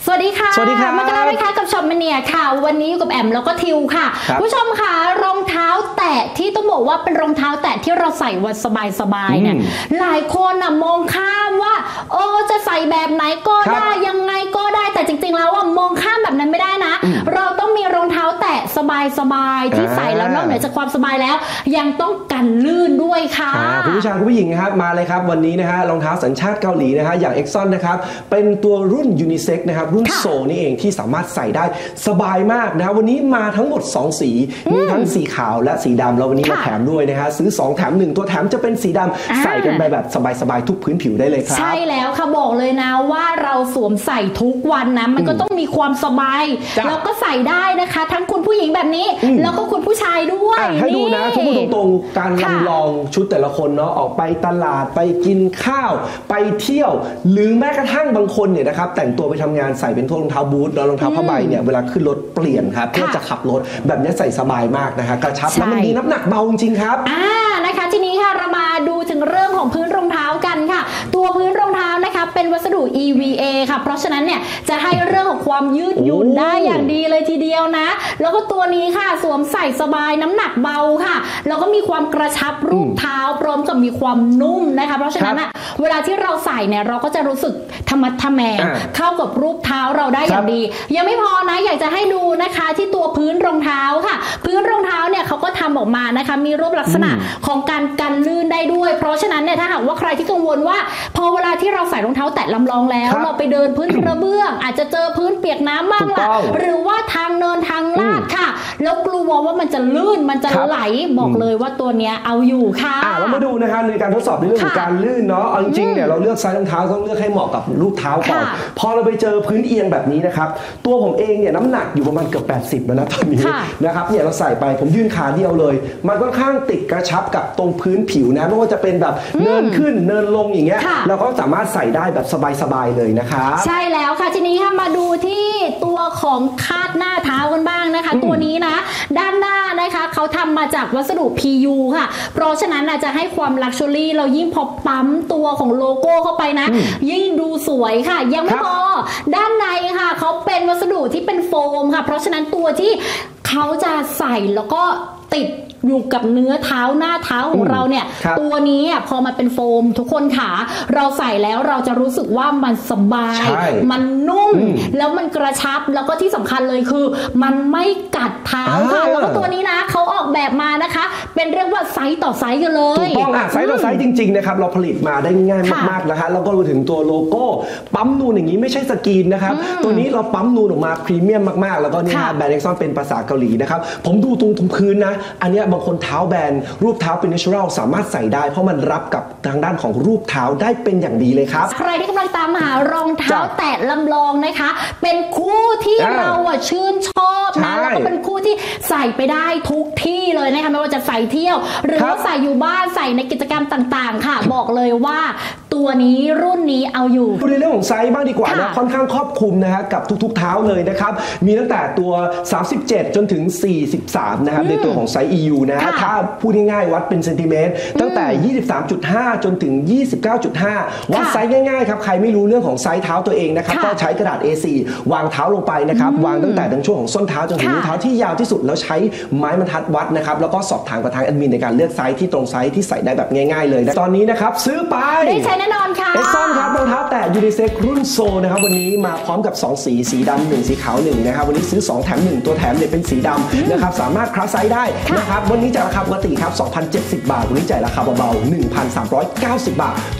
สวัสดีค่ะสวัสดีครับมากันแล้วนะคะกับช็อปมาเนียค่ะวันนี้อยู่กับแอมแล้วก็ทิวค่ะผู้ชมค่ะรองเท้าแตะที่ต้องบอกว่าเป็นรองเท้าแตะที่เราใส่วันสบายๆเนี่ยหลายคนมองข้ามว่าจะใส่แบบไหนก็ได้ยังไงก็ได้แต่จริงๆแล้วมองข้ามแบบนั้นไม่ได้นะเราต้องมีรองเท้าแตะสบายๆที่ใส่แล้วนอกเหนือจากความสบายแล้วยังต้องกันลื่นด้วยค่ะคุณผู้ชายคุณผู้หญิงนะครับมาเลยครับวันนี้นะฮะรองเท้าสัญชาติเกาหลีนะฮะอย่าง Exxon นะครับเป็นตัวรุ่นยูนิเซ็กนะครับรุ่นโซนี่เองที่สามารถใส่ได้สบายมากนะวันนี้มาทั้งหมด2สีมีทั้งสีขาวและสีดำแล้ววันนี้เราแถมด้วยนะฮะซื้อ2แถม1ตัวแถมจะเป็นสีดำใส่กันไปแบบสบายๆทุกพื้นผิวได้เลยครับใช่แล้วค่ะบอกเลยนะว่าเราสวมใส่ทุกวันนะมันก็ต้องมีความสบายแล้วก็ใส่ได้นะคะทั้งคุณผู้หญิงแบบนี้แล้วก็คุณผู้ชายด้วยให้ดูนะทุกคนตรงๆการลองชุดแต่ละคนเนาะออกไปตลาดไปกินข้าวไปเที่ยวหรือแม้กระทั่งบางคนเนี่ยนะครับแต่งตัวไปทำงานใส่เป็นรองเท้าบูทแล้วรองเท้าผ้าใบเนี่ยเวลาขึ้นรถเปลี่ยนครับเพื่อจะขับรถแบบนี้ใส่สบายมากนะคะกระชับแล้วมันมีน้ำหนักเบาจริงครับนะคะทีนี้ค่ะเรามาดูถึงเรื่องของพื้นรองเท้ากันค่ะตัวพื้นรองเท้านะคะเป็นวัสดุ EVA ค่ะเพราะฉะนั้นเนี่ยจะให้เรื่องของความยืดหยุ่นได้อย่างดีเลยทีเดียวนะแล้วก็ตัวนี้ค่ะสวมใส่สบายน้ำหนักเบาค่ะแล้วก็มีความกระชับรูปเท้าพร้อมกับมีความนุ่มนะคะเพราะฉะนั้นเวลาที่เราใส่เนี่ยเราก็จะรู้สึกธรรมะทแมงเข้ากับรูปเท้าเราได้อย่างดียังไม่พอนะอยากจะให้ดูนะคะที่ตัวพื้นรองเท้าค่ะพื้นรองเท้าเนี่ยเขาก็ทำออกมานะคะมีรูปลักษณะของการกันลื่นได้ด้วยเพราะฉะนั้นเนี่ยถ้าหากว่าใครที่กังวลว่าพอเวลาที่เราใส่รองเท้าแตะลำลองแล้วเราไปเดินพื้นกระเบื้องอาจจะเจอพื้นเปียกน้ำบ้างล่ะหรือว่าทางเนินทางลาดค่ะแล้วกลัวว่ามันจะลื่นมันจะไหลบอกเลยว่าตัวเนี้ยเอาอยู่ค่ะเรามาดูนะคะในการทดสอบในเรื่องของการลื่นเนาะจริงๆเนี่ยเราเลือกไซส์รองเท้าต้องเลือกให้เหมาะกับรูปเท้าก่อนพอเราไปเจอพื้นเอียงแบบนี้นะครับตัวผมเองเนี่ยน้ำหนักอยู่ประมาณเกือบ80แล้วนะตอนนี้นะครับเนี่ยเราใส่ไปผมยืนขาเดียวเลยมันค่อนข้างติดกระชับกับตรงพื้นผิวนะไม่ว่าจะเป็นแบบเนินขึ้นเนินลงอย่างเงี้ยเราก็สามารถใส่ได้แบบสบายๆเลยนะคะใช่แล้วค่ะทีนี้ค่ะมาดูที่ตัวของคาดหน้าเท้ากันบ้างนะคะตัวนี้นะด้านหน้านะคะเขาทำมาจากวัสดุ PU ค่ะเพราะฉะนั้นจะให้ความลักชัวรี่เรายิ่งพอปั๊มตัวของโลโก้เข้าไปนะยิ่งดูสวยค่ะยังไม่พอด้านในค่ะเขาเป็นวัสดุที่เป็นโฟมค่ะเพราะฉะนั้นตัวที่เขาจะใส่แล้วก็ติดอยู่กับเนื้อเท้าหน้าเท้าของเราเนี่ยตัวนี้พอมันเป็นโฟมทุกคนขาเราใส่แล้วเราจะรู้สึกว่ามันสบายมันนุ่มแล้วมันกระชับแล้วก็ที่สำคัญเลยคือมันไม่กัดเท้าค่ะแล้วก็ตัวนี้นะเขาออกแบบมานะคะเป็นเรียกว่าไซส์ต่อไซส์กันเลยถูกต้องไซส์ต่อไซส์จริงๆนะครับเราผลิตมาได้ง่ายมากๆนะคะแล้วก็รวมถึงตัวโลโก้ปั๊มนูนอย่างนี้ไม่ใช่สกรีนนะครับตัวนี้เราปั๊มนูนออกมาพรีเมียมมากๆแล้วก็นี่ฮะแบรนด์ Exxon เป็นภาษาเกาหลีนะครับผมดูตรงพื้นนะอันนี้บางคนเท้าแบนรูปเท้าเป็น natural สามารถใส่ได้เพราะมันรับกับทางด้านของรูปเท้าได้เป็นอย่างดีเลยครับใครที่กำลังตามหารองเท้าแตะลำลองนะคะเป็นคู่ที่เราชื่นชอบนะแล้วก็เป็นคู่ที่ใส่ไปได้ทุกที่เลยนะคะไม่ว่าจะใส่เที่ยวหรือว่าใส่อยู่บ้านใส่ในกิจกรรมต่างๆค่ะบอกเลยว่าตัวนี้รุ่นนี้เอาอยู่ดูในเรื่องของไซส์บ้างดีกว่านะค่อนข้างครอบคลุมนะฮะกับทุกๆเท้าเลยนะครับมีตั้งแต่ตัว37จนถึง43นะครับในตัวของไซส์ EU นะถ้าพูดง่ายๆวัดเป็นเซนติเมตรตั้งแต่ 23.5 จนถึง 29.5 วัดไซส์ง่ายๆครับใครไม่รู้เรื่องของไซส์เท้าตัวเองนะครับก็ใช้กระดาษ A4 วางเท้าลงไปนะครับวางตั้งแต่ช่วงของส้นเท้าจนถึงนิ้วเท้าที่ยาวที่สุดแล้วใช้ไม้บรรทัดวัดนะครับแล้วก็สอบถามกับทางแอดมินในการเลือกไซส์ที่ตรงไซส์ที่ใส่ได้แบบง่ายๆเลยนะตอนนี้นะครับซื้อไปได้ใช้แน่นอนค่ะ Exxon ครับรองเท้าแตะยูนิเซ็กรุ่นโซนะครับวันนี้มาพร้อมกับ2สีสีดำ1สีขาว1นะครับวันนี้ซื้อ2แถม1ตัวแถมเนี่ยเป็นสีดำนะครับสามารถคลาสไซส์ได้นะครับวันนี้จากราคาปกติครับ 2,070 บาทวันนี้จ่ายราคาเบาๆ 1,390 บาท